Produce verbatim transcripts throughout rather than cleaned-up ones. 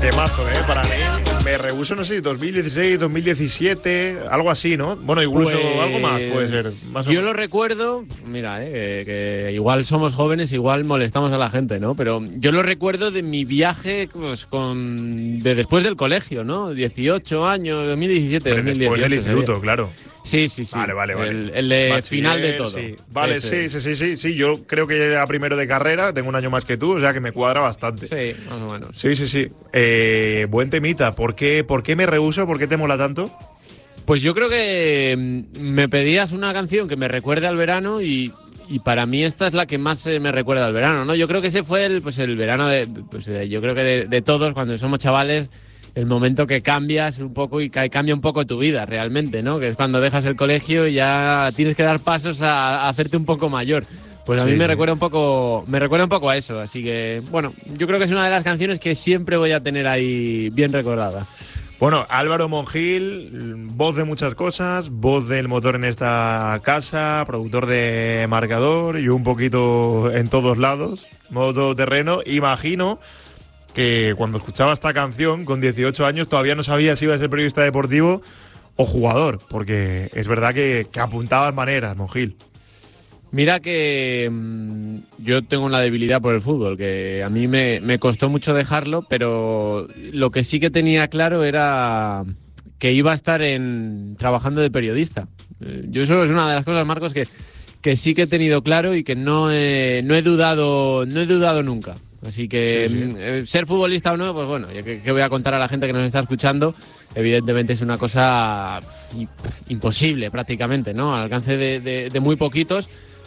Temazo, ¿eh? Para mí, me rehuso, no sé, dos mil dieciséis, dos mil diecisiete, algo así, ¿no? Bueno, incluso pues, algo más puede ser. Más yo o... lo recuerdo, mira, eh, que, que igual somos jóvenes, igual molestamos a la gente, ¿no? Pero yo lo recuerdo de mi viaje pues, con de después del colegio, ¿no? dieciocho años, dos mil diecisiete, Pero dos mil dieciocho. después del instituto, sería. claro. Sí, sí, sí. Vale, vale, vale. El, el de Bachiller, final de todo. Sí. Vale, Ese. sí, sí, sí, sí, sí. Yo creo que era primero de carrera, tengo un año más que tú, o sea que me cuadra bastante. Sí, más o menos. Sí, sí, sí. Eh, buen temita. ¿Por qué, ¿Por qué me rehuso? ¿Por qué te mola tanto? Pues yo creo que me pedías una canción que me recuerde al verano y, y para mí esta es la que más eh, me recuerda al verano, ¿no? Yo creo que ese fue el, pues el verano de, pues, de, yo creo que de, de todos cuando somos chavales, el momento que cambias un poco y cambia un poco tu vida realmente, ¿no? Que es cuando dejas el colegio y ya tienes que dar pasos a, a hacerte un poco mayor. Pues a sí, mí me sí. recuerda un poco, me recuerda un poco a eso, así que bueno, yo creo que es una de las canciones que siempre voy a tener ahí bien recordada. Bueno, Álvaro Monjil, voz de muchas cosas, voz del motor en esta casa, productor de Marcador y un poquito en todos lados, modo todoterreno. Imagino que cuando escuchaba esta canción con dieciocho años todavía no sabía si iba a ser periodista deportivo o jugador, porque es verdad que, que apuntabas maneras, Monjil. Mira que mmm, yo tengo una debilidad por el fútbol, que a mí me, me costó mucho dejarlo, pero lo que sí que tenía claro era que iba a estar en trabajando de periodista. Eh, yo eso es una de las cosas, Marcos, que, que sí que he tenido claro y que no he, no he dudado, no he dudado nunca. Así que sí, sí. Eh, ser futbolista o no, pues bueno, ¿qué, qué voy a contar a la gente que nos está escuchando? Evidentemente es una cosa imposible prácticamente, ¿no? Al alcance de, de, de muy poquitos.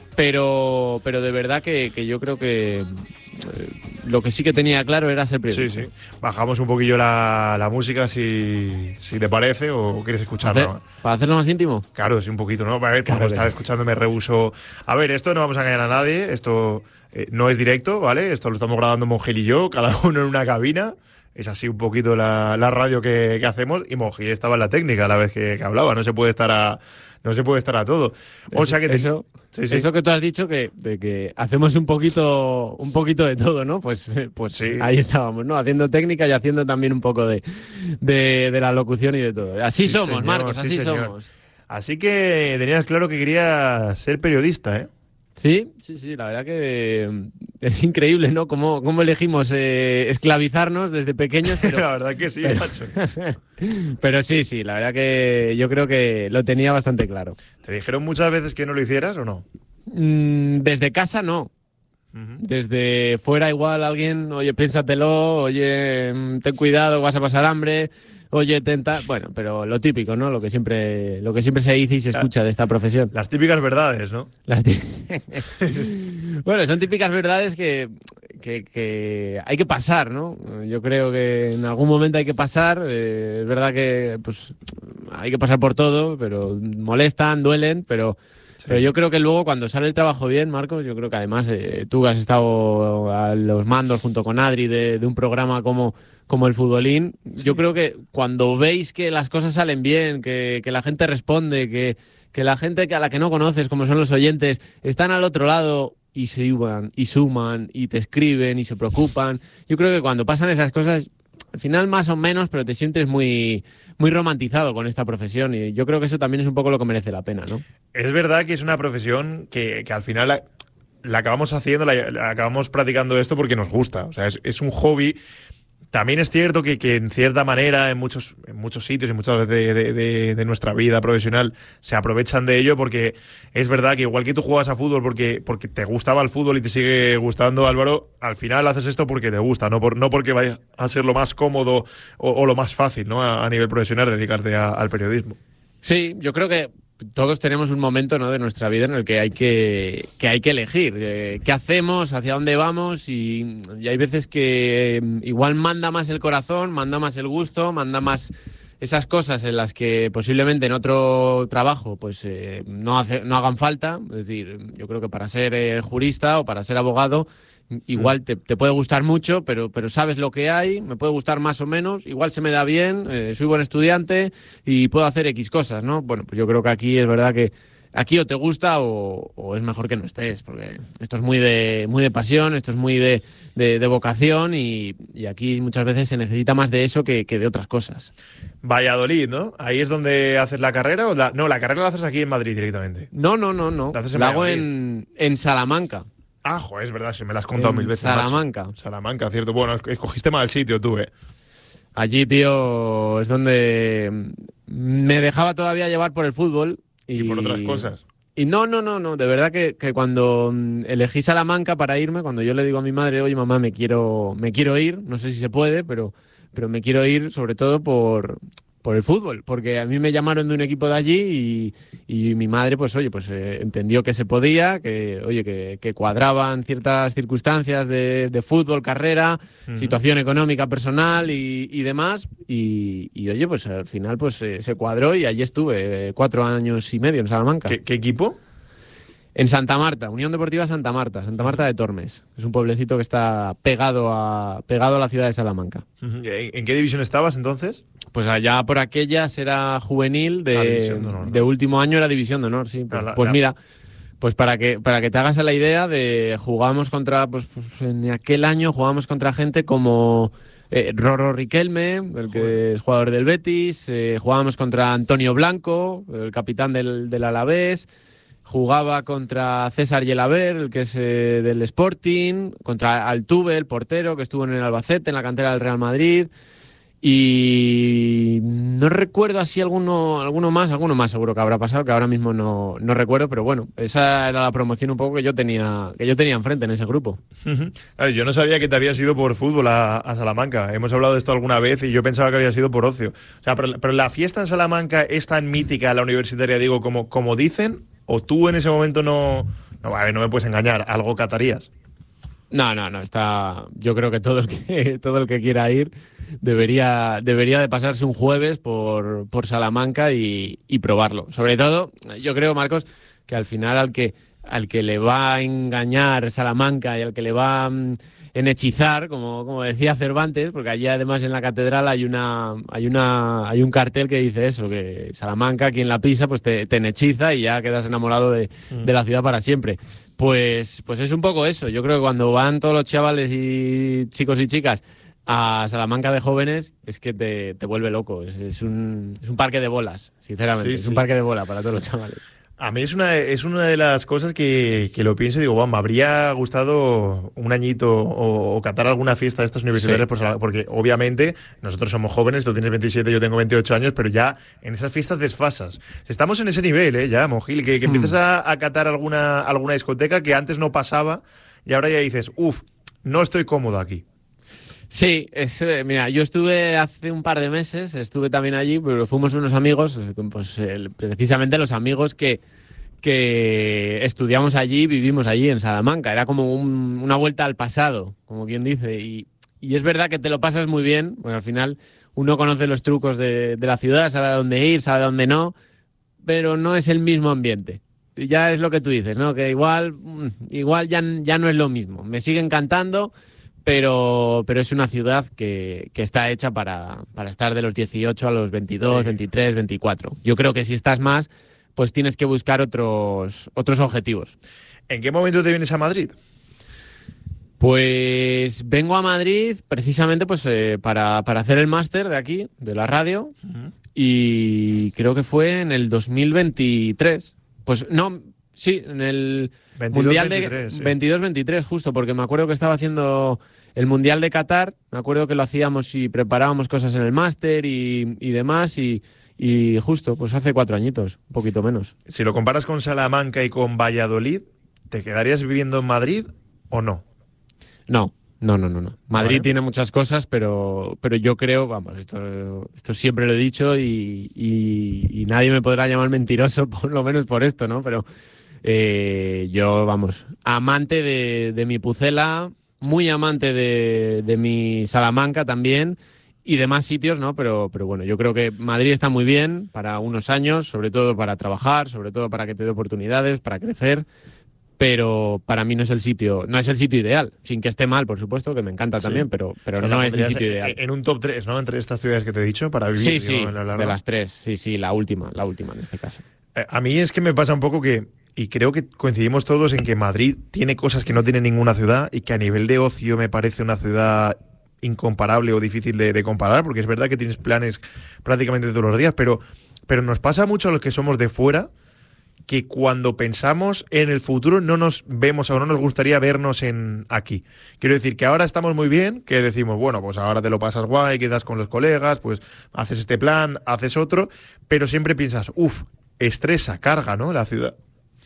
Pero, pero de verdad que, que yo creo que eh, lo que sí que tenía claro era ser periodista. Sí, sí. Bajamos un poquillo la, la música si, si te parece o quieres escucharla. ¿Hacer, ¿Para hacerlo más íntimo? Claro, sí, un poquito, ¿no? A ver, claro como estás escuchando me rehuso. A ver, esto no vamos a engañar a nadie, esto eh, no es directo, ¿vale? Esto lo estamos grabando Monjil y yo, cada uno en una cabina. Es así un poquito la, la radio que, que hacemos y Monjil estaba en la técnica a la vez que, que hablaba, no se puede estar a... No se puede estar a todo. O sea que te... eso, sí, sí. eso que tú has dicho que, de que hacemos un poquito, un poquito de todo, ¿no? Pues, pues sí. Ahí estábamos, ¿no? Haciendo técnica y haciendo también un poco de, de, de la locución y de todo. Así sí, somos, señor, Marcos, así sí, somos. Así que tenías claro que querías ser periodista, ¿eh? Sí, sí, sí, la verdad que es increíble, ¿no? Cómo, cómo elegimos eh, esclavizarnos desde pequeños. Pero, la verdad que sí, pero, macho. Pero sí, sí, la verdad que yo creo que lo tenía bastante claro. ¿Te dijeron muchas veces que no lo hicieras o no? Mm, desde casa no. Uh-huh. Desde fuera igual alguien, oye, piénsatelo, oye, ten cuidado, vas a pasar hambre... Oye, tenta, bueno, pero lo típico, ¿no? Lo que siempre, lo que siempre se dice y se escucha de esta profesión. Las típicas verdades, ¿no? Las tí... bueno, son típicas verdades que, que, que hay que pasar, ¿no? Yo creo que en algún momento hay que pasar. Eh, es verdad que, pues, hay que pasar por todo, pero molestan, duelen, pero. Sí. Pero yo creo que luego cuando sale el trabajo bien, Marcos, yo creo que además eh, tú has estado a los mandos junto con Adri de, de un programa como, como el Futbolín, sí. Yo creo que cuando veis que las cosas salen bien, que, que la gente responde, que, que la gente que a la que no conoces, como son los oyentes, están al otro lado y se iban, y suman, y te escriben, y se preocupan, yo creo que cuando pasan esas cosas, al final más o menos, pero te sientes muy... muy romantizado con esta profesión y yo creo que eso también es un poco lo que merece la pena, ¿no? Es verdad que es una profesión que, que al final la, la acabamos haciendo, la, la acabamos practicando esto porque nos gusta, o sea, es, es un hobby. También es cierto que, que en cierta manera en muchos, en muchos sitios y muchas veces de, de, de, de nuestra vida profesional se aprovechan de ello porque es verdad que igual que tú juegas a fútbol porque, porque te gustaba el fútbol y te sigue gustando, Álvaro, al final haces esto porque te gusta, no, por, no porque vaya a ser lo más cómodo o, o lo más fácil, ¿no? a, a nivel profesional dedicarte a, al periodismo. Sí, yo creo que todos tenemos un momento, ¿no?, de nuestra vida en el que hay que, que, hay que elegir eh, qué hacemos, hacia dónde vamos y, y hay veces que eh, igual manda más el corazón, manda más el gusto, manda más esas cosas en las que posiblemente en otro trabajo pues eh, no, hace, no hagan falta. Es decir, yo creo que para ser eh, jurista o para ser abogado igual te, te puede gustar mucho, pero, pero sabes lo que hay, me puede gustar más o menos, igual se me da bien, eh, soy buen estudiante y puedo hacer X cosas, ¿no? Bueno, pues yo creo que aquí es verdad que aquí o te gusta o, o es mejor que no estés, porque esto es muy de muy de pasión, esto es muy de, de, de vocación y, y aquí muchas veces se necesita más de eso que, que de otras cosas. Valladolid, ¿no? ¿Ahí es donde haces la carrera? O la... No, la carrera la haces aquí en Madrid directamente. No, no, no, no. La, haces en la hago Valladolid. en, en Salamanca. Ah, joder, es verdad, se me la has contado En mil veces. Salamanca. Macho. Salamanca, cierto. Bueno, escogiste mal sitio tú, ¿eh? Allí, tío, es donde me dejaba todavía llevar por el fútbol. Y, Y por otras cosas. Y no, no, no, no. De verdad que, que cuando elegí Salamanca para irme, cuando yo le digo a mi madre, oye, mamá, me quiero, me quiero ir, no sé si se puede, pero, pero me quiero ir sobre todo por, por el fútbol, porque a mí me llamaron de un equipo de allí y, y mi madre, pues oye, pues eh, entendió que se podía, que oye, que, que cuadraban ciertas circunstancias de, de fútbol, carrera, uh-huh. situación económica personal y, y demás, y, y oye, pues al final pues eh, se cuadró y allí estuve eh, cuatro años y medio en Salamanca. ¿Qué, qué equipo? En Santa Marta, Unión Deportiva Santa Marta, Santa Marta de Tormes. Es un pueblecito que está pegado a, pegado a la ciudad de Salamanca. ¿En qué división estabas entonces? Pues allá por aquellas era juvenil, de, de, honor, ¿no? de último año era división de honor, sí. Pues, la, pues la... mira, pues para que para que te hagas la idea de jugábamos contra, pues, pues en aquel año jugábamos contra gente como eh, Rorro Riquelme, el que Joder. es jugador del Betis, eh, jugábamos contra Antonio Blanco, el capitán del, del Alavés. Jugaba contra César Yelaber, el que es eh, del Sporting, contra Altuve, el portero, que estuvo en el Albacete, en la cantera del Real Madrid. Y no recuerdo así alguno alguno más, alguno más seguro que habrá pasado, que ahora mismo no, no recuerdo, pero bueno, esa era la promoción un poco que yo tenía que yo tenía enfrente en ese grupo. Claro, yo no sabía que te habías ido por fútbol a, a Salamanca. Hemos hablado de esto alguna vez y yo pensaba que habías ido por ocio. O sea, pero, pero la fiesta en Salamanca es tan mítica, la universitaria, digo, como, como dicen... ¿O tú en ese momento no, no, a ver, no me puedes engañar, algo catarías? No, no, no, está. Yo creo que todo el que todo el que quiera ir debería debería de pasarse un jueves por, por Salamanca y, y probarlo. Sobre todo, yo creo, Marcos, que al final al que al que le va a engañar Salamanca y al que le va en hechizar, como, como decía Cervantes, porque allí además en la catedral hay una hay una hay un cartel que dice eso, que Salamanca, quien la pisa, pues te, te hechiza y ya quedas enamorado de, mm. de la ciudad para siempre. Pues, pues es un poco eso. Yo creo que cuando van todos los chavales y chicos y chicas a Salamanca de jóvenes, es que te, te vuelve loco. Es, es, un, es un parque de bolas, sinceramente. Sí, es sí. un parque de bola para todos los chavales. A mí es una, es una de las cosas que, que lo pienso y digo, wow, me habría gustado un añito o, o catar alguna fiesta de estas universitarias, sí. por, porque obviamente nosotros somos jóvenes, tú tienes veintisiete, yo tengo veintiocho años, pero ya en esas fiestas desfasas. Estamos en ese nivel, ¿eh? Ya, Mojil, que, que mm. empiezas a, a catar alguna, alguna discoteca que antes no pasaba y ahora ya dices, uff, no estoy cómodo aquí. Sí, es, mira, yo estuve hace un par de meses, estuve también allí, pero fuimos unos amigos, pues el, precisamente los amigos que, que estudiamos allí, vivimos allí en Salamanca. Era como un, una vuelta al pasado, como quien dice, y, y es verdad que te lo pasas muy bien. Bueno, al final uno conoce los trucos de, de la ciudad, sabe a dónde ir, sabe a dónde no, pero no es el mismo ambiente. Ya es lo que tú dices, ¿no? Que igual, igual ya, ya no es lo mismo. Me sigue encantando. Pero, pero es una ciudad que, que está hecha para, para estar de los dieciocho a los veintidós, sí. veintitrés, veinticuatro. Yo creo que si estás más, pues tienes que buscar otros, otros objetivos. ¿En qué momento te vienes a Madrid? Pues vengo a Madrid precisamente pues, eh, para, para hacer el máster de aquí, de la radio, uh-huh. y creo que fue en el dos mil veintitrés. Pues no, sí, en el... veintidós, Mundial de veintitrés, sí. veintidós veintitrés, justo, porque me acuerdo que estaba haciendo el Mundial de Qatar, me acuerdo que lo hacíamos y preparábamos cosas en el máster y, y demás, y, y justo, pues hace cuatro añitos, un poquito menos. Si lo comparas con Salamanca y con Valladolid, ¿te quedarías viviendo en Madrid o no? No, no, no, no. no. Madrid vale. tiene muchas cosas, pero, pero yo creo, vamos, esto, esto siempre lo he dicho y, y, y nadie me podrá llamar mentiroso, por lo menos por esto, ¿no? Pero... Eh, yo, vamos, amante de, de mi Pucela, muy amante de, de mi Salamanca también y demás sitios, ¿no? Pero, pero bueno, yo creo que Madrid está muy bien para unos años, sobre todo para trabajar, sobre todo para que te dé oportunidades, para crecer, pero para mí no es el sitio, no es el sitio ideal, sin que esté mal, por supuesto, que me encanta sí. también, pero, pero no es el sitio ideal. En un top tres, ¿no? Entre estas ciudades que te he dicho para vivir. Sí, sí, digo, la de las tres, sí, sí, la última, la última en este caso. A mí es que me pasa un poco que, y creo que coincidimos todos en que Madrid tiene cosas que no tiene ninguna ciudad y que a nivel de ocio me parece una ciudad incomparable o difícil de, de comparar, porque es verdad que tienes planes prácticamente todos los días, pero, pero nos pasa mucho a los que somos de fuera que cuando pensamos en el futuro no nos vemos o no nos gustaría vernos en aquí. Quiero decir que ahora estamos muy bien, que decimos, bueno, pues ahora te lo pasas guay, quedas con los colegas, pues haces este plan, haces otro, pero siempre piensas, uff, estresa, carga, ¿no? La ciudad.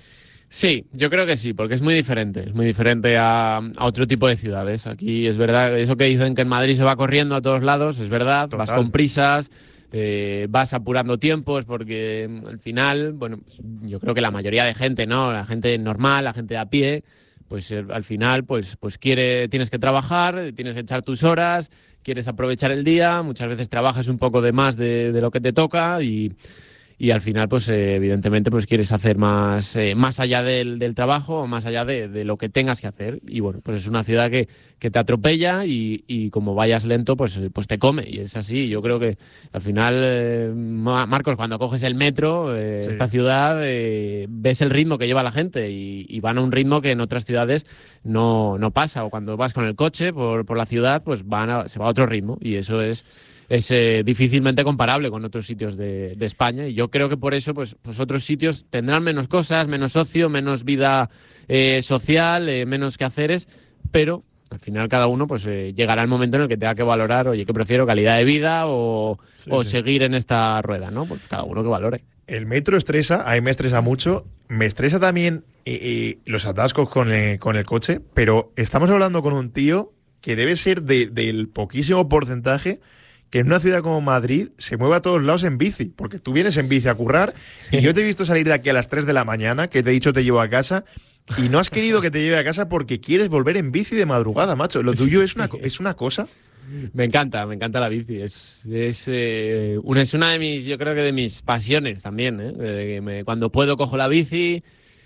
Sí, yo creo que sí, porque es muy diferente, es muy diferente a, a otro tipo de ciudades. Aquí es verdad, eso que dicen que en Madrid se va corriendo a todos lados, es verdad, Total. Vas con prisas, eh, vas apurando tiempos, porque al final, bueno, pues yo creo que la mayoría de gente, ¿no? La gente normal, la gente de a pie, pues eh, al final, pues, pues quiere, tienes que trabajar, tienes que echar tus horas, quieres aprovechar el día, muchas veces trabajas un poco de más de, de lo que te toca y... Y al final, pues eh, evidentemente, pues quieres hacer más, eh, más allá del, del trabajo, más allá de, de lo que tengas que hacer. Y bueno, pues es una ciudad que, que te atropella y, y como vayas lento, pues, pues te come. Y es así. Yo creo que al final, eh, Marcos, cuando coges el metro, eh, sí. esta ciudad, eh, ves el ritmo que lleva la gente y, y van a un ritmo que en otras ciudades no, no pasa. O cuando vas con el coche por, por la ciudad, pues van a, se va a otro ritmo. Y eso es... es eh, difícilmente comparable con otros sitios de, de España y yo creo que por eso pues, pues otros sitios tendrán menos cosas, menos ocio, menos vida eh, social, eh, menos quehaceres, pero al final cada uno pues eh, llegará el momento en el que tenga que valorar, oye, ¿qué prefiero? ¿Calidad de vida o, sí, o sí. seguir en esta rueda? ¿No? Pues cada uno que valore. El metro estresa, a mí me estresa mucho, me estresa también eh, eh, los atascos con, eh, con el coche, pero estamos hablando con un tío que debe ser de, del poquísimo porcentaje que en una ciudad como Madrid se mueve a todos lados en bici, porque tú vienes en bici a currar y yo te he visto salir de aquí a las tres de la mañana, que te he dicho te llevo a casa, y no has querido que te lleve a casa porque quieres volver en bici de madrugada, macho. Lo tuyo es una, es una cosa... Me encanta, me encanta la bici. Es, es, eh, una, es una de mis, yo creo que de mis pasiones también, ¿eh? Eh, me, cuando puedo cojo la bici...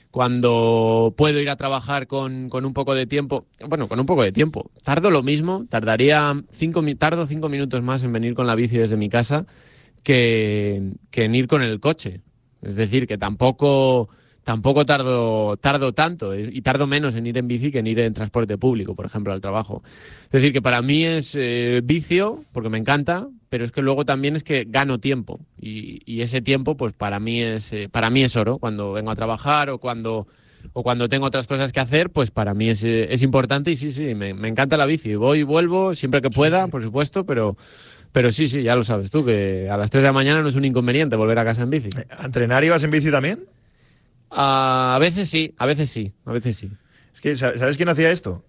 Cuando puedo ir a trabajar con, con un poco de tiempo, bueno, con un poco de tiempo, tardo lo mismo, tardaría cinco, tardo cinco minutos más en venir con la bici desde mi casa que, que en ir con el coche. Es decir, que tampoco, tampoco tardo, tardo tanto y tardo menos en ir en bici que en ir en transporte público, por ejemplo, al trabajo. Es decir, que para mí es eh, vicio, porque me encanta, pero es que luego también es que gano tiempo y, y ese tiempo pues para mí es eh, para mí es oro cuando vengo a trabajar o cuando o cuando tengo otras cosas que hacer, pues para mí es, eh, es importante y sí, sí, me, me encanta la bici. Voy y vuelvo siempre que pueda, sí, sí. por supuesto, pero pero sí, sí, ya lo sabes tú, que a las tres de la mañana no es un inconveniente volver a casa en bici. ¿A entrenar ibas en bici también? Uh, a veces sí, a veces sí, a veces sí. Es que, ¿sabes quién hacía esto?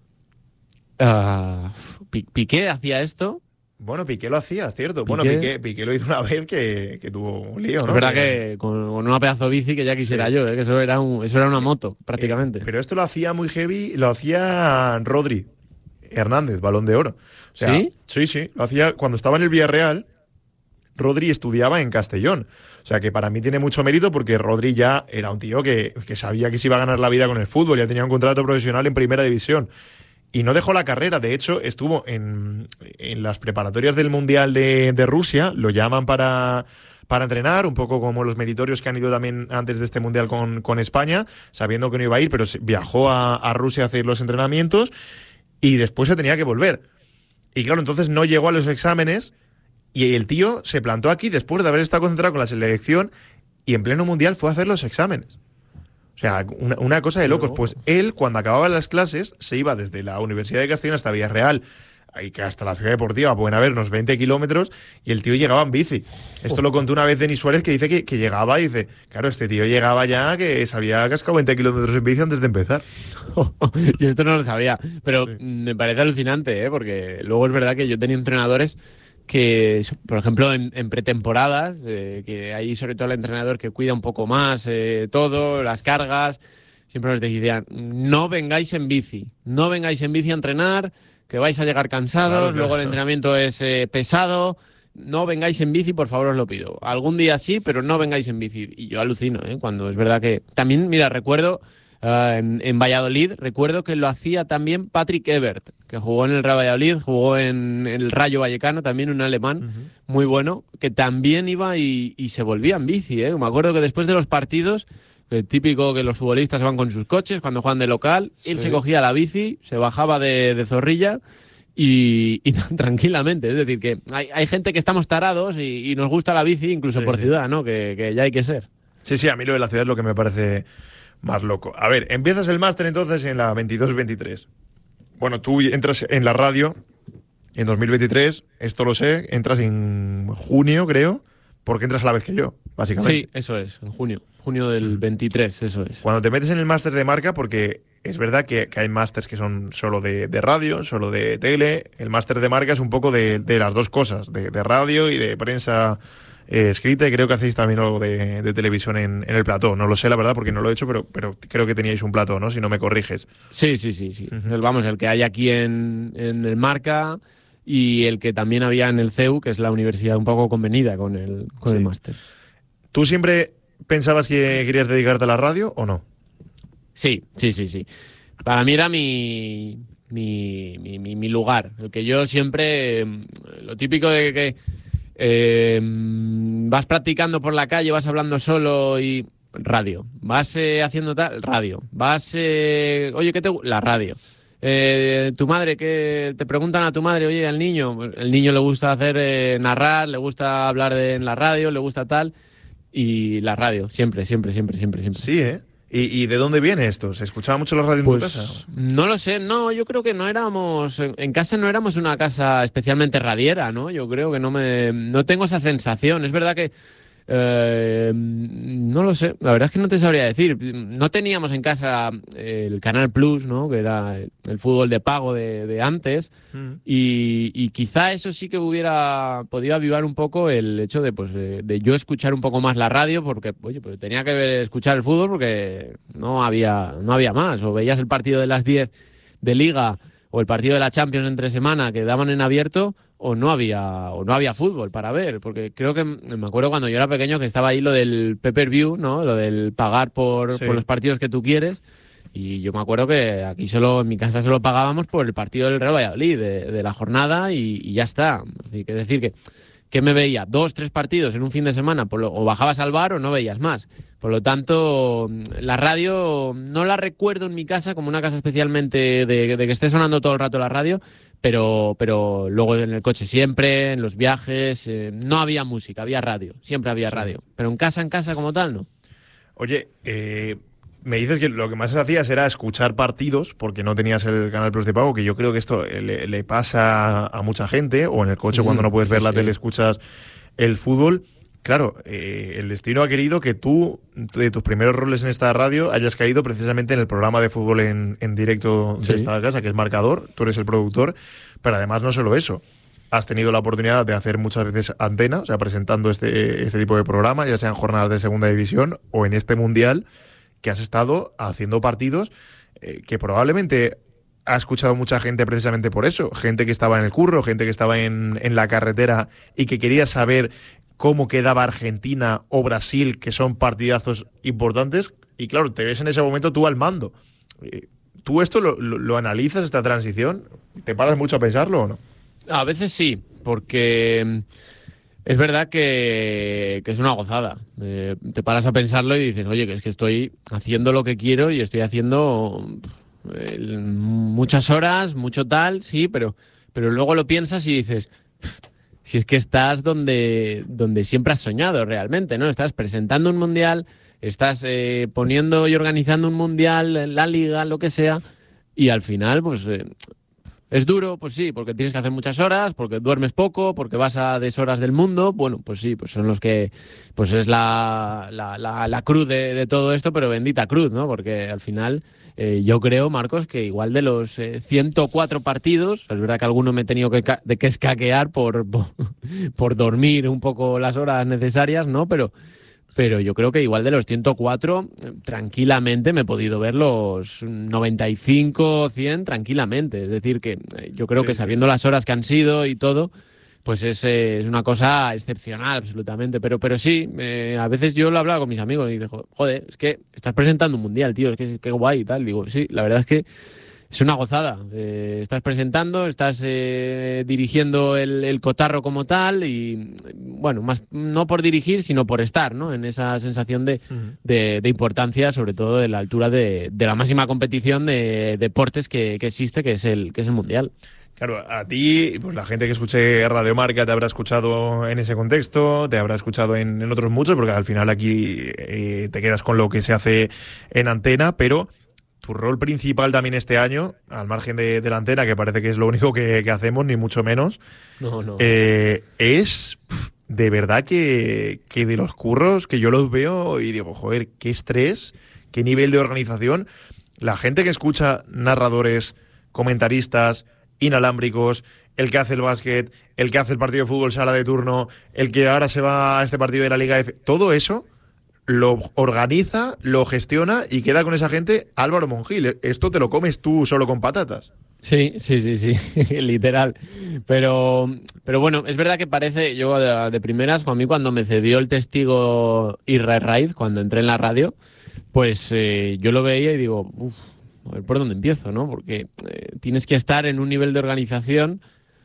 Uh, Piqué hacía esto. Bueno, Piqué lo hacía, es cierto. Piqué. Bueno, Piqué, Piqué lo hizo una vez que, que tuvo un lío, ¿no? Es verdad que, que con, con una pedazo de bici que ya quisiera sí. yo, ¿eh? Que eso era, un, eso era una moto, prácticamente. Eh, pero esto lo hacía muy heavy, lo hacía Rodri Hernández, Balón de Oro. O sea, ¿Sí? Sí, sí, lo hacía cuando estaba en el Villarreal. Rodri estudiaba en Castellón. O sea que para mí tiene mucho mérito porque Rodri ya era un tío que, que sabía que se iba a ganar la vida con el fútbol, ya tenía un contrato profesional en Primera División. Y no dejó la carrera, de hecho estuvo en, en las preparatorias del Mundial de, de Rusia, lo llaman para, para entrenar, un poco como los meritorios que han ido también antes de este Mundial con, con España, sabiendo que no iba a ir, pero viajó a, a Rusia a hacer los entrenamientos y después se tenía que volver. Y claro, entonces no llegó a los exámenes y el tío se plantó aquí después de haber estado concentrado con la selección y en pleno Mundial fue a hacer los exámenes. O sea, una, una cosa de locos. Pues él, cuando acababa las clases, se iba desde la Universidad de Castellón hasta Villarreal, y que hasta la ciudad deportiva pueden haber unos veinte kilómetros, y el tío llegaba en bici. Esto lo contó una vez Denis Suárez, que dice que, que llegaba y dice, claro, este tío llegaba ya que se había cascado veinte kilómetros en bici antes de empezar. Yo esto no lo sabía, pero Sí. me parece alucinante, ¿eh? Porque luego es verdad que yo tenía entrenadores que, por ejemplo, en, en pretemporadas, eh, que hay sobre todo el entrenador que cuida un poco más eh, todo, las cargas, siempre nos decían, no vengáis en bici, no vengáis en bici a entrenar, que vais a llegar cansados, Claro, claro. luego el entrenamiento es eh, pesado, no vengáis en bici, por favor os lo pido. Algún día sí, pero no vengáis en bici. Y yo alucino, ¿eh? Cuando es verdad que... También, mira, recuerdo... Uh, en, en Valladolid recuerdo que lo hacía también Patrick Ebert, que jugó en el Real Valladolid, jugó en el Rayo Vallecano, también un alemán uh-huh. muy bueno, que también iba y, y se volvía en bici, ¿eh? Me acuerdo que después de los partidos, el típico que los futbolistas van con sus coches cuando juegan de local, sí. él se cogía la bici, se bajaba de, de Zorrilla y, y tranquilamente, es decir, que hay, hay gente que estamos tarados y, y nos gusta la bici incluso sí, por sí. ciudad, ¿no? Que, que ya hay que ser. Sí, sí, a mí lo de la ciudad es lo que me parece más loco. A ver, empiezas el máster entonces en la veintidós veintitrés. Bueno, tú entras en la radio en dos mil veintitrés, esto lo sé, entras en junio, creo, porque entras a la vez que yo, básicamente. Sí, eso es, en junio. Junio del veintitrés, eso es. Cuando te metes en el máster de marca, porque es verdad que, que hay másters que son solo de, de radio, solo de tele, el máster de marca es un poco de, de las dos cosas, de, de radio y de prensa eh, escrita, y creo que hacéis también algo de, de televisión en, en el plató. No lo sé, la verdad, porque no lo he hecho, pero, pero creo que teníais un plató, ¿no? Si no me corriges. Sí, sí, sí. sí. Uh-huh. Vamos, el que hay aquí en, en el marca y el que también había en el C E U, que es la universidad un poco convenida con el, con sí. el máster. ¿Tú siempre pensabas que querías dedicarte a la radio o no? Sí, sí, sí, sí. Para mí era mi, mi, mi, mi, mi lugar. El que yo siempre... Lo típico de que eh, vas practicando por la calle, vas hablando solo y... Radio. Vas eh, haciendo tal... Radio. Vas... Eh, oye, ¿qué te... La radio. Eh, tu madre, que te preguntan a tu madre, oye, al niño... El niño le gusta hacer... Eh, narrar, le gusta hablar de, en la radio, le gusta tal... Y la radio, siempre, siempre, siempre, siempre, siempre. Sí, ¿eh? ¿Y, y de dónde viene esto? ¿Se escuchaba mucho la radio en pues, tu casa? No lo sé, no, yo creo que no éramos... En casa no éramos una casa especialmente radiera, ¿no? Yo creo que no me... No tengo esa sensación. Es verdad que... Eh, no lo sé, la verdad es que no te sabría decir. No teníamos en casa el Canal Plus, ¿no? Que era el fútbol de pago de, de antes, mm. y, y quizá eso sí que hubiera podido avivar un poco el hecho de, pues, de, de yo escuchar un poco más la radio, porque oye, pues tenía que ver, escuchar el fútbol porque no había, no había más. O veías el partido de las diez de Liga o el partido de la Champions entre semana que daban en abierto, o no había o no había fútbol para ver, porque creo que me acuerdo cuando yo era pequeño que estaba ahí lo del pay-per-view, ¿no? Lo del pagar por, sí. por los partidos que tú quieres, y yo me acuerdo que aquí solo en mi casa solo pagábamos por el partido del Real Valladolid de, de la jornada y, y ya está. Así que decir que que me veía dos, tres partidos en un fin de semana, por lo, o bajabas al bar o no veías más. Por lo tanto, la radio no la recuerdo en mi casa como una casa especialmente de, de que esté sonando todo el rato la radio, pero, pero luego en el coche siempre, en los viajes, eh, no había música, había radio, siempre había sí. radio. Pero en casa, en casa como tal, no. Oye, eh... me dices que lo que más hacías era escuchar partidos porque no tenías el Canal Plus de pago, que yo creo que esto le, le pasa a mucha gente, o en el coche mm, cuando no puedes ver sí, la sí. tele escuchas el fútbol. Claro, eh, el destino ha querido que tú, de tus primeros roles en esta radio, hayas caído precisamente en el programa de fútbol en, en directo de sí. esta casa, que es Marcador. Tú eres el productor, pero además no solo eso. Has tenido la oportunidad de hacer muchas veces antena, o sea, presentando este, este tipo de programa, ya sean jornadas de segunda división o en este mundial, que has estado haciendo partidos eh, que probablemente ha escuchado mucha gente precisamente por eso. Gente que estaba en el curro, gente que estaba en, en la carretera y que quería saber cómo quedaba Argentina o Brasil, que son partidazos importantes. Y claro, te ves en ese momento tú al mando. ¿Tú esto lo, lo, lo analizas, esta transición? ¿Te paras mucho a pensarlo o no? A veces sí, porque... Es verdad que, que es una gozada. Eh, te paras a pensarlo y dices, oye, que es que estoy haciendo lo que quiero y estoy haciendo eh, muchas horas, mucho tal, sí, pero, pero luego lo piensas y dices, si es que estás donde, donde siempre has soñado realmente, ¿no? Estás presentando un mundial, estás eh, poniendo y organizando un mundial, la liga, lo que sea, y al final, pues... Eh, ¿Es duro? Pues sí, porque tienes que hacer muchas horas, porque duermes poco, porque vas a deshoras del mundo. Bueno, pues sí, pues son los que... Pues es la, la, la, la cruz de, de todo esto, pero bendita cruz, ¿no? Porque al final eh, yo creo, Marcos, que igual de los eh, ciento cuatro partidos, es verdad que alguno me he tenido que, de que escaquear por, por, por dormir un poco las horas necesarias, ¿no? Pero... Pero yo creo que igual de los ciento cuatro, tranquilamente me he podido ver los noventa y cinco, cien tranquilamente. Es decir, que yo creo sí, que sabiendo sí. las horas que han sido y todo, pues es, eh, es una cosa excepcional, absolutamente. Pero, pero sí, eh, a veces yo lo hablaba con mis amigos y digo, joder, es que estás presentando un mundial, tío, es que qué guay y tal. Digo, sí, la verdad es que es una gozada. Eh, estás presentando, estás eh, dirigiendo el, el cotarro como tal y, bueno, más no por dirigir, sino por estar, ¿no? En esa sensación de, uh-huh. de, de importancia, sobre todo de la altura de, de la máxima competición de deportes que, que existe, que es el que es el mundial. Claro, a ti, pues la gente que escuche Radio Marca te habrá escuchado en ese contexto, te habrá escuchado en, en otros muchos, porque al final aquí eh, te quedas con lo que se hace en antena, pero tu rol principal también este año, al margen de, de la antena, que parece que es lo único que, que hacemos, ni mucho menos, no, no. Eh, es pff, de verdad que, que de los curros que yo los veo y digo, joder, qué estrés, qué nivel de organización. La gente que escucha narradores, comentaristas, inalámbricos, el que hace el básquet, el que hace el partido de fútbol sala de turno, el que ahora se va a este partido de la Liga F, todo eso lo organiza, lo gestiona y queda con esa gente Álvaro Monjil. Esto te lo comes tú solo con patatas. Sí, sí, sí, sí, literal. Pero, pero bueno, es verdad que parece, yo de, de primeras, a mí cuando me cedió el testigo Israel Raiz, cuando entré en la radio, pues eh, yo lo veía y digo, uff, a ver por dónde empiezo, ¿no? Porque eh, tienes que estar en un nivel de organización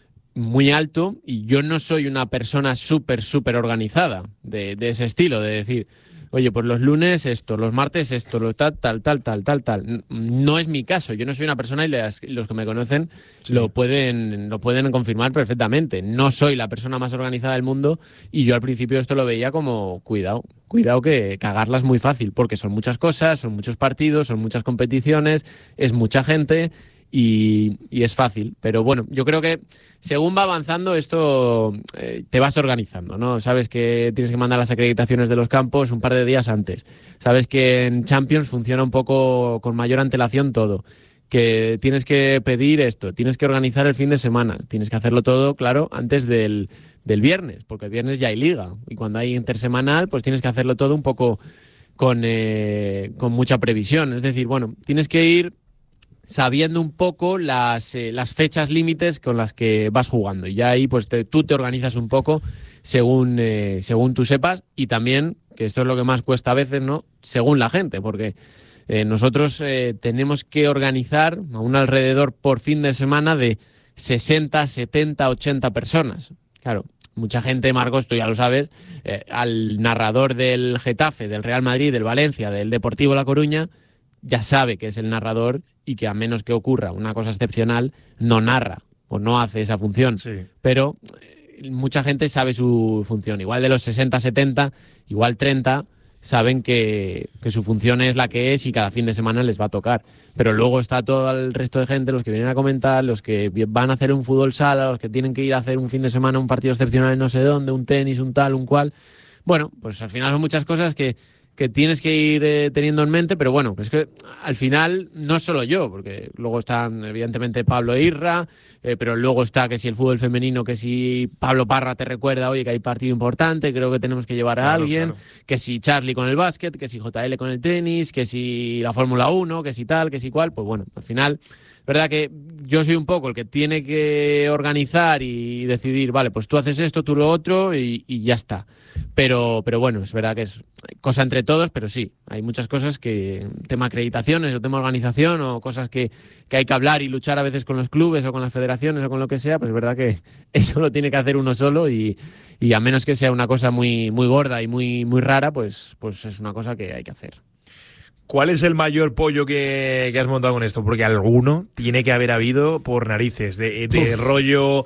muy alto y yo no soy una persona súper, súper organizada de, de ese estilo, de decir, oye, pues los lunes esto, los martes esto, lo tal, tal, tal, tal, tal, tal. No es mi caso, yo no soy una persona y las, los que me conocen sí. lo pueden lo pueden confirmar perfectamente. No soy la persona más organizada del mundo y yo al principio esto lo veía como, cuidado, cuidado que cagarla es muy fácil, porque son muchas cosas, son muchos partidos, son muchas competiciones, es mucha gente y, y es fácil. Pero bueno, yo creo que según va avanzando esto eh, te vas organizando, ¿no? Sabes que tienes que mandar las acreditaciones de los campos un par de días antes. Sabes que en Champions funciona un poco con mayor antelación todo. Que tienes que pedir esto, tienes que organizar el fin de semana, tienes que hacerlo todo, claro, antes del, del viernes, porque el viernes ya hay liga. Y cuando hay intersemanal, pues tienes que hacerlo todo un poco con, eh, con mucha previsión. Es decir, bueno, tienes que ir sabiendo un poco las, eh, las fechas límites con las que vas jugando. Y ya ahí pues te, tú te organizas un poco según, eh, según tú sepas y también, que esto es lo que más cuesta a veces, ¿no? Según la gente, porque eh, nosotros eh, tenemos que organizar a un alrededor por fin de semana de sesenta, setenta, ochenta personas. Claro, mucha gente, Marcos, tú ya lo sabes, eh, al narrador del Getafe, del Real Madrid, del Valencia, del Deportivo La Coruña, ya sabe que es el narrador y que a menos que ocurra una cosa excepcional, no narra o no hace esa función. Sí. Pero eh, mucha gente sabe su función. Igual de los sesenta, setenta, igual treinta, saben que, que su función es la que es y cada fin de semana les va a tocar. Pero luego está todo el resto de gente, los que vienen a comentar, los que van a hacer un fútbol sala, los que tienen que ir a hacer un fin de semana un partido excepcional en no sé dónde, un tenis, un tal, un cual. Bueno, pues al final son muchas cosas que que tienes que ir eh, teniendo en mente, pero bueno, es que al final no solo yo, porque luego están evidentemente Pablo e Irra, eh, pero luego está que si el fútbol femenino, que si Pablo Parra te recuerda, oye, que hay partido importante, creo que tenemos que llevar a claro, alguien, claro. Que si Charlie con el básquet, que si J L con el tenis, que si la Fórmula uno, que si tal, que si cual, pues bueno, al final, verdad que yo soy un poco el que tiene que organizar y decidir, vale, pues tú haces esto, tú lo otro y, y ya está. Pero, pero bueno, es verdad que es cosa entre todos, pero sí, hay muchas cosas que, tema acreditaciones o tema organización o cosas que, que hay que hablar y luchar a veces con los clubes o con las federaciones o con lo que sea, pues es verdad que eso lo tiene que hacer uno solo y, y a menos que sea una cosa muy, muy gorda y muy, muy rara, pues, pues es una cosa que hay que hacer. ¿Cuál es el mayor pollo que, que has montado con esto? Porque alguno tiene que haber habido por narices, de, de rollo,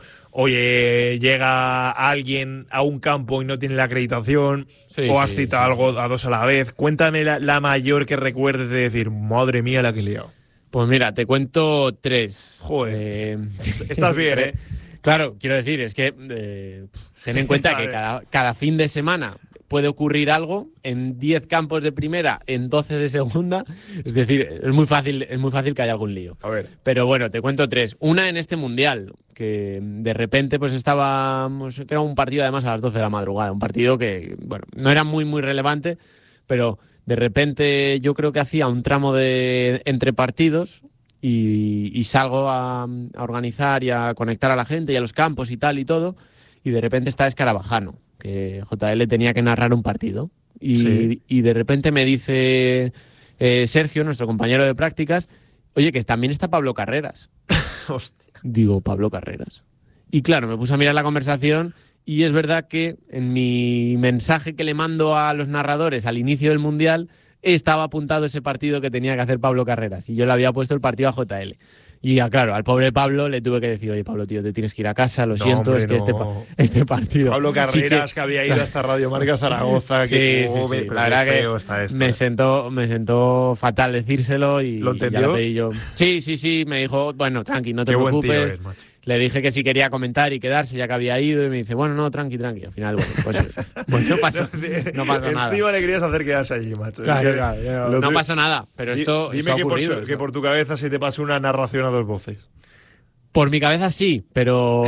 oye, llega alguien a un campo y no tiene la acreditación, sí, o has sí, citado sí, algo sí. a dos a la vez. Cuéntame la, la mayor que recuerdes de decir, madre mía la que he liado. Pues mira, te cuento tres. Joder, eh... estás bien, ¿eh? Claro, quiero decir, es que eh, ten en cuenta que cada, cada fin de semana puede ocurrir algo en diez campos de primera, en doce de segunda. Es decir, es muy fácil, es muy fácil que haya algún lío. A ver. Pero bueno, te cuento tres. Una en este mundial, que de repente pues estábamos, que era un partido además a las doce de la madrugada, un partido que, bueno, no era muy muy relevante, pero de repente yo creo que hacía un tramo de entre partidos y, y salgo a, a organizar y a conectar a la gente y a los campos y tal y todo. y de repente está Escarabajano, que J L tenía que narrar un partido. Y, sí. y de repente me dice eh, Sergio, nuestro compañero de prácticas, oye, que también está Pablo Carreras. Hostia. Digo, Pablo Carreras. Y claro, me puse a mirar la conversación y es verdad que en mi mensaje que le mando a los narradores al inicio del Mundial estaba apuntado ese partido que tenía que hacer Pablo Carreras y yo le había puesto el partido a J L. Y claro, al pobre Pablo le tuve que decir, oye, Pablo, tío, te tienes que ir a casa, lo no, siento, hombre, es que no. este, pa- este partido... Pablo Carreras, sí que... que había ido hasta Radio Marca Zaragoza, que sí, sí, oh, sí. pero la verdad feo que está esto, me, eh. sentó, me sentó fatal decírselo y, ¿Lo entendió? y ya le pedí yo. Sí, sí, sí, me dijo, bueno, tranqui, no te Qué preocupes. Buen tío es, macho. Le dije que si quería comentar y quedarse ya que había ido y me dice, bueno, no, tranqui, tranqui. Al final, bueno, pues, pues no pasó, no pasó nada. Encima le querías hacer quedarse allí, macho. Claro, es claro, claro. No te... pasó nada, pero esto, Dime esto que, ha ocurrido, por, que por tu cabeza se te pasó una narración a dos voces. Por mi cabeza sí, pero...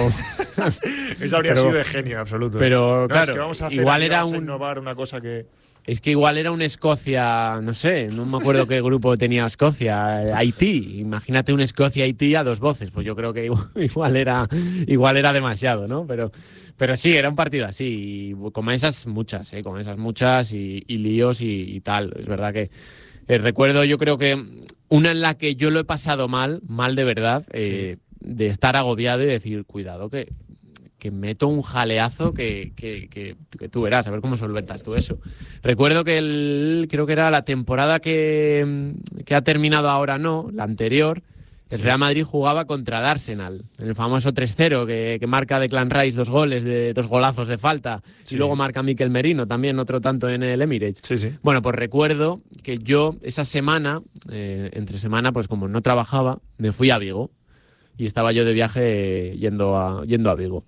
Eso habría pero, sido de genio, absoluto. Pero no, claro, es que vamos a hacer igual aquí, era vamos a un... innovar una cosa que... Es que igual era un Escocia, no sé, no me acuerdo qué grupo tenía Escocia, Haití. Imagínate un Escocia-Haití a dos voces, pues yo creo que igual, igual era igual era demasiado, ¿no? Pero, pero sí, era un partido así, y como esas muchas, ¿eh? Como esas muchas y, y líos y, y tal. Es verdad que eh, recuerdo, yo creo que una en la que yo lo he pasado mal, mal de verdad, eh, sí. de estar agobiado y decir, cuidado que... que meto un jaleazo que, que, que, que tú verás, a ver cómo solventas tú eso. Recuerdo que el, creo que era la temporada que, que ha terminado ahora, no, la anterior, el Real Madrid jugaba contra el Arsenal, en el famoso tres cero que, que marca Declan Rice dos goles, de dos golazos de falta, sí. y luego marca Mikel Merino también, otro tanto en el Emirates. Sí, sí. Bueno, pues recuerdo que yo esa semana, eh, entre semana, pues como no trabajaba, me fui a Vigo y estaba yo de viaje yendo a, yendo a Vigo.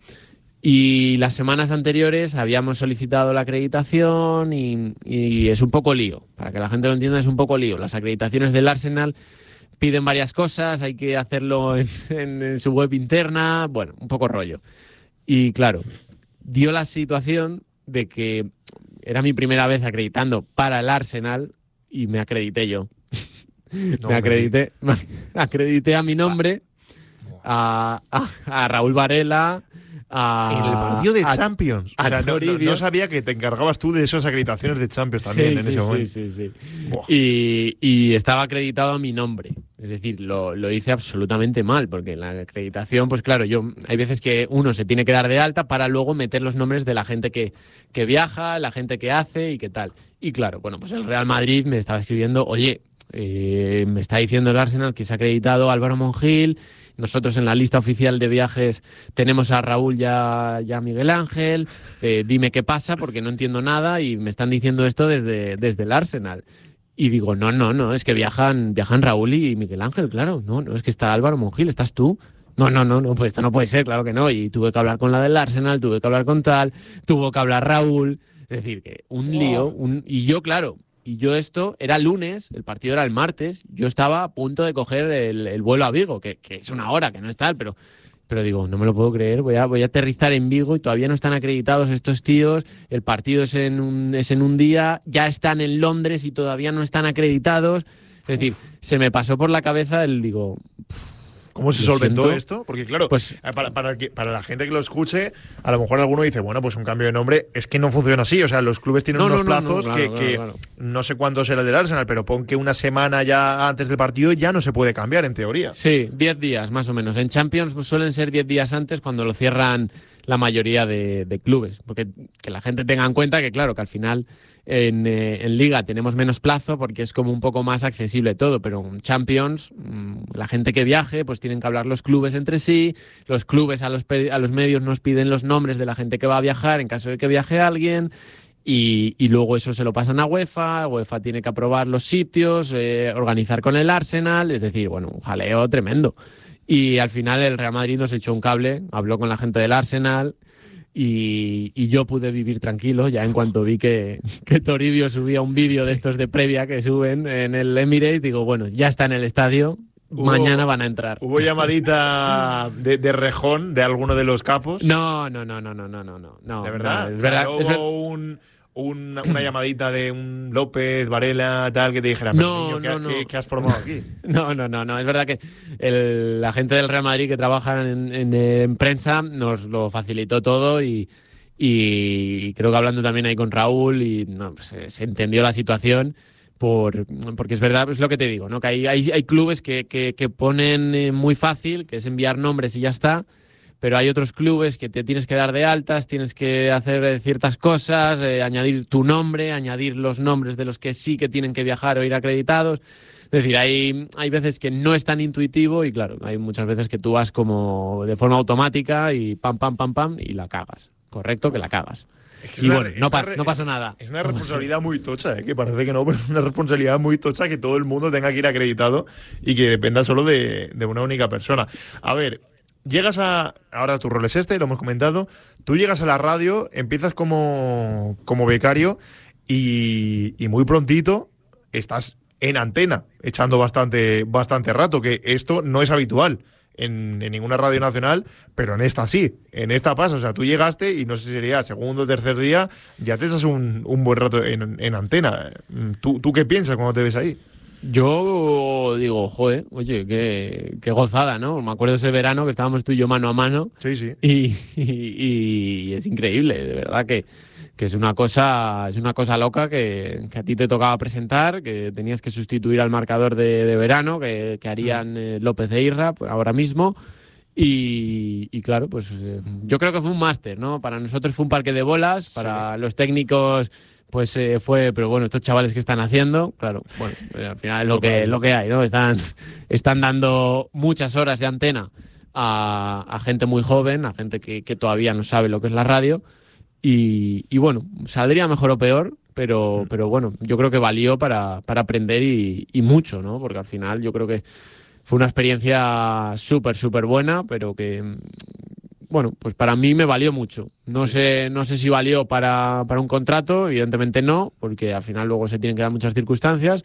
Y las semanas anteriores habíamos solicitado la acreditación y, y es un poco lío. Para que la gente lo entienda, es un poco lío. Las acreditaciones del Arsenal piden varias cosas, hay que hacerlo en, en, en su web interna, bueno, un poco rollo. Y claro, dio la situación de que era mi primera vez acreditando para el Arsenal y me acredité yo. No me acredité, me acredité a mi nombre, a, a, a Raúl Varela... A, en el partido de a, Champions. A, o sea, a no, no, no sabía que te encargabas tú de esas acreditaciones de Champions también sí, en sí, ese sí, momento. Sí, sí, sí. Y, y estaba acreditado a mi nombre. Es decir, lo, lo hice absolutamente mal, porque la acreditación, pues claro, yo hay veces que uno se tiene que dar de alta para luego meter los nombres de la gente que, que viaja, la gente que hace y qué tal. Y claro, bueno, pues el Real Madrid me estaba escribiendo, oye, eh, me está diciendo el Arsenal que se ha acreditado Álvaro Monjil. Nosotros en la lista oficial de viajes tenemos a Raúl y a, y a Miguel Ángel. Eh, dime qué pasa porque no entiendo nada y me están diciendo esto desde, desde el Arsenal. Y digo, no, no, no, es que viajan, viajan Raúl y Miguel Ángel, claro. No, no, es que está Álvaro Monjil, ¿estás tú? No, no, no, no, pues esto no puede ser, claro que no. Y tuve que hablar con la del Arsenal, tuve que hablar con tal, tuvo que hablar Raúl. Es decir, que un lío. Un... Y yo, claro... Y yo esto, era lunes, el partido era el martes, yo estaba a punto de coger el, el vuelo a Vigo, que, que es una hora, que no es tal, pero, pero digo, no me lo puedo creer, voy a, voy a aterrizar en Vigo y todavía no están acreditados estos tíos, el partido es en un, es en un día, ya están en Londres y todavía no están acreditados. Es decir, se me pasó por la cabeza el, digo... ¿Cómo se solventó siento? esto? Porque claro, pues, para, para, que, para la gente que lo escuche, a lo mejor alguno dice, bueno, pues un cambio de nombre, es que no funciona así. O sea, los clubes tienen no, unos no, plazos no, no, que, claro, que claro, claro. no sé cuánto será el del Arsenal, pero pon que una semana ya antes del partido ya no se puede cambiar, en teoría. Sí, diez días más o menos. En Champions pues, suelen ser diez días antes cuando lo cierran la mayoría de, de clubes. Porque que la gente tenga en cuenta que, claro, que al final... En, eh, en Liga tenemos menos plazo porque es como un poco más accesible todo, pero en Champions, mmm, la gente que viaje, pues tienen que hablar los clubes entre sí, los clubes a los, a los medios nos piden los nombres de la gente que va a viajar en caso de que viaje alguien, y, y luego eso se lo pasan a UEFA, UEFA tiene que aprobar los sitios, eh, organizar con el Arsenal, es decir, bueno, un jaleo tremendo. Y al final el Real Madrid nos echó un cable, habló con la gente del Arsenal... Y, y yo pude vivir tranquilo ya en cuanto vi que, que Toribio subía un vídeo de estos de previa que suben en el Emirates. Digo, bueno, ya está en el estadio, hubo, mañana van a entrar. ¿Hubo llamadita de, de rejón de alguno de los capos? No, no, no, no, no, no, no. no ¿De verdad? No, es o sea, verdad ¿hubo es ver... un, un, una llamadita de un López, Varela, tal, que te dijera, no, niño, ¿qué, no, no. ¿qué, ¿qué has formado aquí? No, no, no, no. Es verdad que el, la gente del Real Madrid que trabaja en, en, en prensa nos lo facilitó todo y, y creo que hablando también ahí con Raúl y no, pues, se, se entendió la situación. Por, porque es verdad, es lo que te digo, ¿no? Que hay, hay, hay clubes que, que, que ponen eh, muy fácil, que es enviar nombres y ya está, pero hay otros clubes que te tienes que dar de altas, tienes que hacer eh, ciertas cosas, eh, añadir tu nombre, añadir los nombres de los que sí que tienen que viajar o ir acreditados. Es decir, hay, hay veces que no es tan intuitivo y claro, hay muchas veces que tú vas como de forma automática y pam, pam, pam, pam y la cagas. Correcto, que la cagas. Es que es y una, bueno, no, pa re, no pasa nada. Es una responsabilidad muy tocha, ¿eh? Que parece que no, pero es una responsabilidad muy tocha que todo el mundo tenga que ir acreditado y que dependa solo de, de una única persona. A ver, llegas a... Ahora tu rol es este, lo hemos comentado. Tú llegas a la radio, empiezas como, como becario y, y muy prontito estás en antena, echando bastante, bastante rato, que esto no es habitual. En, en ninguna radio nacional, pero en esta sí, en esta pasa, o sea, tú llegaste y no sé si sería segundo o tercer día, ya te echas un, un buen rato en, en antena. ¿Tú, ¿Tú qué piensas cuando te ves ahí? Yo digo, joder, oye, qué, qué gozada, ¿no? Me acuerdo ese verano que estábamos tú y yo mano a mano. Sí, sí. Y, y, y es increíble, de verdad que, que es una cosa, es una cosa loca que, que a ti te tocaba presentar, que tenías que sustituir al marcador de, de verano, que, que harían eh, López e Irra pues, ahora mismo. Y, y claro, pues eh, yo creo que fue un máster, ¿no? Para nosotros fue un parque de bolas, para sí. Los técnicos pues eh, fue, pero bueno, estos chavales que están haciendo, claro, bueno, eh, al final es lo que, lo que hay, ¿no? Están, están dando muchas horas de antena a, a gente muy joven, a gente que, que todavía no sabe lo que es la radio y, y bueno, saldría mejor o peor, pero, pero bueno, yo creo que valió para, para aprender y, y mucho, ¿no? Porque al final yo creo que fue una experiencia súper, súper buena, pero que... Bueno, pues para mí me valió mucho. No sí. sé, no sé si valió para, para un contrato, evidentemente no, porque al final luego se tienen que dar muchas circunstancias,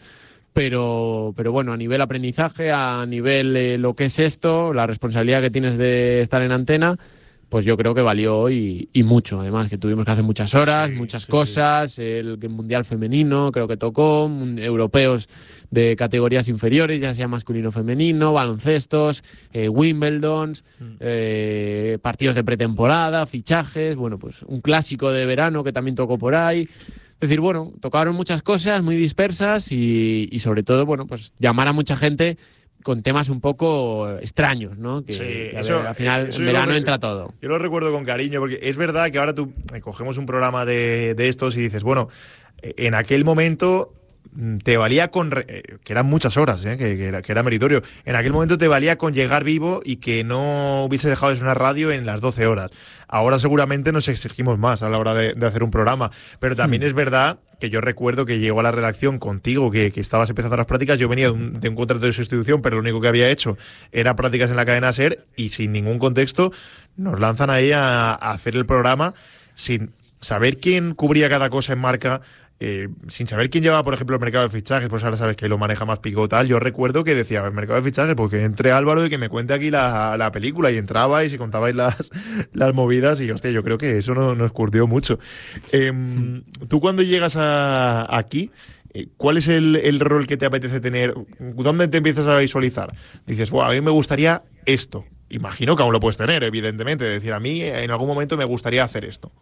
pero, pero bueno, a nivel aprendizaje, a nivel eh, lo que es esto, la responsabilidad que tienes de estar en antena, pues yo creo que valió y, y mucho. Además, que tuvimos que hacer muchas horas, sí, muchas sí, cosas, sí. El, el Mundial Femenino creo que tocó, europeos de categorías inferiores, ya sea masculino o femenino, baloncestos, eh, Wimbledon, mm. eh, partidos de pretemporada, fichajes, bueno, pues un clásico de verano que también tocó por ahí. Es decir, bueno, tocaron muchas cosas muy dispersas y, y sobre todo, bueno, pues llamar a mucha gente con temas un poco extraños, ¿no? Que, sí, que eso, ver, al final eso en verano lo, entra todo. Yo lo recuerdo con cariño, porque es verdad que ahora tú eh, cogemos un programa de, de estos y dices, bueno, en aquel momento te valía con... Re que eran muchas horas, ¿eh? que, que, era, que era meritorio. En aquel momento te valía con llegar vivo y que no hubiese dejado de sonar radio en las doce horas. Ahora seguramente nos exigimos más a la hora de, de hacer un programa. Pero también mm. es verdad que yo recuerdo que llegó a la redacción contigo, que, que estabas empezando las prácticas. Yo venía de un, de un contrato de sustitución, pero lo único que había hecho era prácticas en la cadena SER y sin ningún contexto nos lanzan ahí a, a hacer el programa sin saber quién cubría cada cosa en marca. Eh, sin saber quién llevaba, por ejemplo, el mercado de fichajes, pues ahora sabes que lo maneja más Pico tal. Yo recuerdo que decía, el mercado de fichajes, porque pues entre Álvaro y que me cuente aquí la, la película, y entrabais y contabais las, las movidas y, hostia, yo creo que eso no, nos curtió mucho. Eh, tú cuando llegas a, aquí, ¿cuál es el, el rol que te apetece tener? ¿Dónde te empiezas a visualizar? Dices, bueno, a mí me gustaría esto. Imagino que aún lo puedes tener, evidentemente. Es decir, a mí en algún momento me gustaría hacer esto.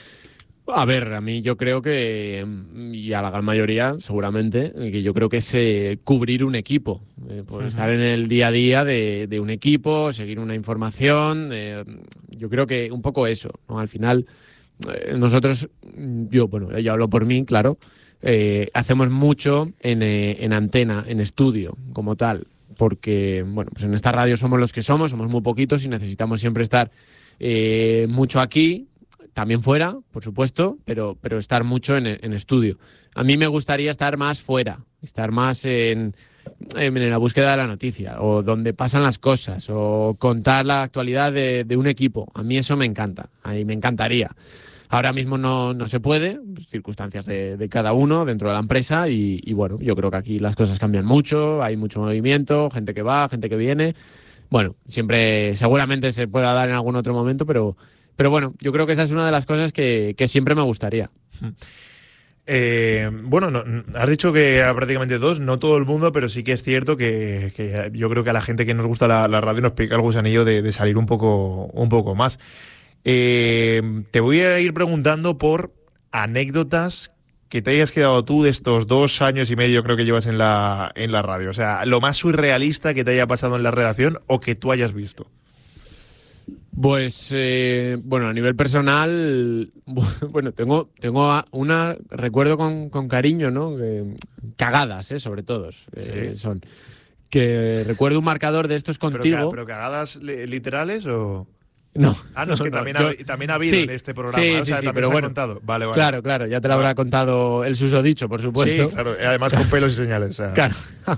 A ver, a mí yo creo que, y a la gran mayoría seguramente, que yo creo que es eh, cubrir un equipo, eh, por uh-huh. estar en el día a día de, de un equipo, seguir una información, eh, yo creo que un poco eso, ¿no? Al final, eh, nosotros, yo, bueno, yo hablo por mí, claro, eh, hacemos mucho en, eh, en antena, en estudio, como tal, porque, bueno, pues en esta radio somos los que somos, somos muy poquitos y necesitamos siempre estar eh, mucho aquí, también fuera, por supuesto, pero, pero estar mucho en, en estudio. A mí me gustaría estar más fuera, estar más en, en la búsqueda de la noticia, o donde pasan las cosas, o contar la actualidad de, de un equipo. A mí eso me encanta, a mí me encantaría. Ahora mismo no, no se puede, circunstancias de, de cada uno dentro de la empresa, y, y bueno, yo creo que aquí las cosas cambian mucho, hay mucho movimiento, gente que va, gente que viene. Bueno, siempre, seguramente se pueda dar en algún otro momento, pero... Pero bueno, yo creo que esa es una de las cosas que, que siempre me gustaría. Eh, bueno, no, has dicho que a prácticamente dos, no todo el mundo, pero sí que es cierto que, que yo creo que a la gente que nos gusta la, la radio nos pica el gusanillo de, de salir un poco, un poco más. Eh, te voy a ir preguntando por anécdotas que te hayas quedado tú de estos dos años y medio creo que llevas en la, en la radio. O sea, lo más surrealista que te haya pasado en la redacción o que tú hayas visto. Pues, eh, bueno, a nivel personal, bueno, tengo tengo una, recuerdo con, con cariño, ¿no? Que, cagadas, ¿eh? Sobre todo, eh, Sí. son. Que recuerdo un marcador de estos contigo. ¿Pero, pero cagadas literales o...? No. Ah, no, es que no, también, yo, ha, también ha habido sí, en este programa. Sí, o sea, sí, sí, también pero se ha bueno. contado. Vale, vale. Claro, claro, ya te lo habrá contado el susodicho, por supuesto. Sí, claro, además con pelos y señales. O sea. Claro.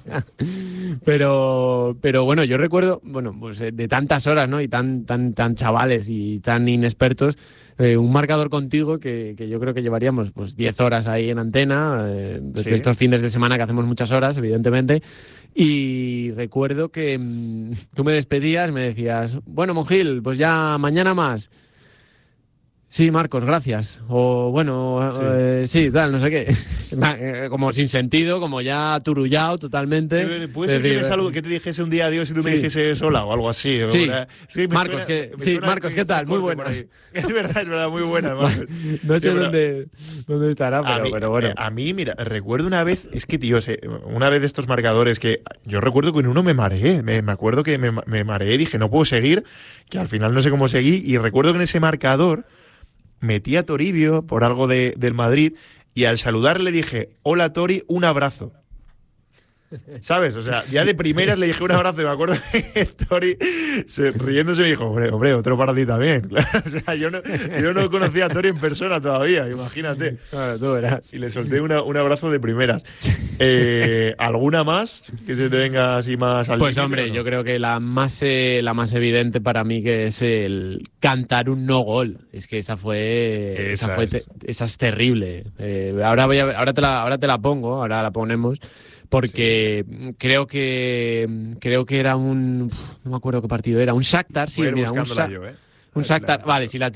pero, pero bueno, yo recuerdo, bueno, pues de tantas horas, ¿no? Y tan, tan, tan chavales y tan inexpertos, eh, un marcador contigo que, que yo creo que llevaríamos pues diez horas ahí en antena, eh, desde Sí. estos fines de semana que hacemos muchas horas, evidentemente. Y recuerdo que mmm, tú me despedías, me decías, bueno, Monjil, pues ya mañana más. Sí, Marcos, gracias. O bueno, sí, eh, sí tal, no sé qué. Como sin sentido, como ya turullado totalmente. Sí, puede ser decir, que, me saludo, que te dijese un día adiós y tú sí. me dijese hola o algo así. Sí, sí Marcos, suena, que, sí, Marcos ¿qué tal? Muy buenas. Es verdad, es verdad, muy buenas. Marcos. No sé sí, dónde, dónde estará, pero, a mí, pero bueno. A mí, mira, recuerdo una vez, es que, tío, una vez de estos marcadores que yo recuerdo que en uno me mareé. Me, me acuerdo que me, me mareé y dije, no puedo seguir, que al final no sé cómo seguí. Y recuerdo que en ese marcador metí a Toribio por algo de, del Madrid y al saludarle dije, hola Tori, un abrazo. ¿Sabes? O sea, ya de primeras le dije un abrazo y me acuerdo que Tori se, riéndose me dijo, hombre, hombre, otro para ti también. O sea, yo no, yo no conocía a Tori en persona todavía, imagínate. Claro, tú verás. Y le solté una, un abrazo de primeras. Eh, ¿Alguna más que se te venga así más al Pues límite, hombre, no? yo creo que la más, eh, la más evidente para mí que es el cantar un no gol. Es que esa fue, esa, esa, fue es. Te, esa es terrible. Eh, ahora, voy a, ahora, te la, ahora te la pongo, ahora la ponemos. Porque sí. creo que creo que era un no me acuerdo qué partido era, un Shakhtar, sí, mira, un, yo, ¿eh? un Shakhtar, vale, si la